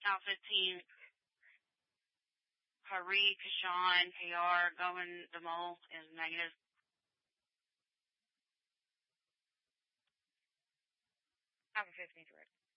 Out 15, Hari, Kashawn, KR, Govan, Demol is negative. Out 15, correct.